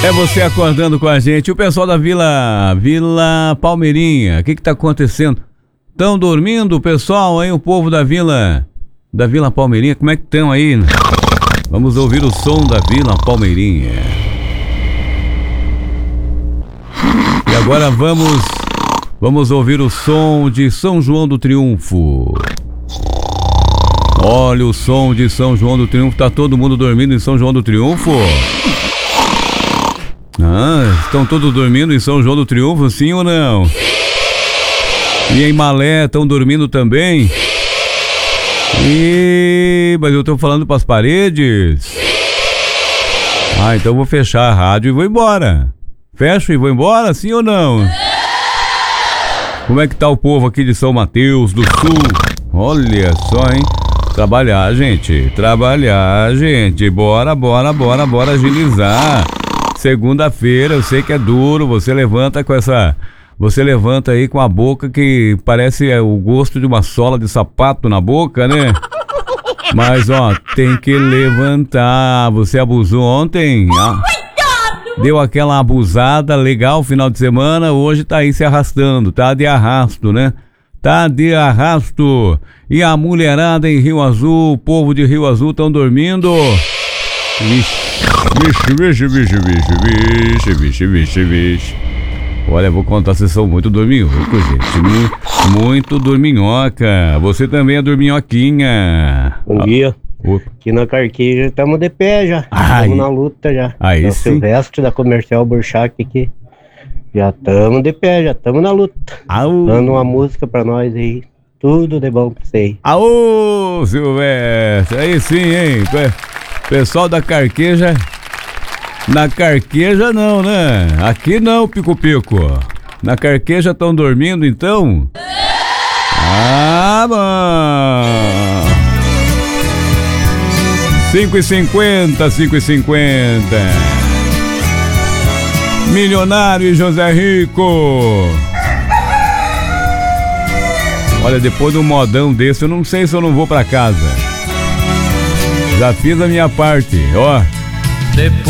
É você acordando com a gente. O pessoal da Vila Palmeirinha, o que tá acontecendo? Estão dormindo o pessoal, hein? O povo da Vila Palmeirinha, como é que estão aí? Vamos ouvir o som da Vila Palmeirinha. E agora vamos ouvir o som de São João do Triunfo. Olha o som de São João do Triunfo. Tá todo mundo dormindo em São João do Triunfo? Estão todos dormindo em São João do Triunfo, sim ou não? E em Malé estão dormindo também? Mas eu tô falando pras paredes. Então vou fechar a rádio e vou embora. Fecho e vou embora, sim ou não? Como é que tá o povo aqui de São Mateus do Sul? Olha só, hein? Trabalhar, gente. Bora agilizar. Segunda-feira, eu sei que é duro, você levanta aí com a boca que parece o gosto de uma sola de sapato na boca, né? Mas, tem que levantar. Você abusou ontem? Deu aquela abusada legal final de semana, hoje tá aí se arrastando, tá de arrasto, né? Tá de arrasto. E a mulherada em Rio Azul, o povo de Rio Azul estão dormindo. Vixe. Olha, vou contar, vocês são muito dorminhoco, gente. Muito dorminhoca. Você também é dorminhoquinha. Bom dia. Aqui na Carqueja estamos de pé já. Estamos na luta já. Aí o sim. Silvestre da Comercial Burchac aqui. Já estamos de pé, já estamos na luta. Dando uma música pra nós aí. Tudo de bom pra você. Aô, Silvestre. Aí sim, hein? Pessoal da Carqueja. Na Carqueja não, né? Aqui não, Pico-Pico. Na Carqueja estão dormindo, então? Bom. 5h50. Milionário e José Rico. Olha, depois de um modão desse, eu não sei se eu não vou pra casa. Já fiz a minha parte, ó. Depois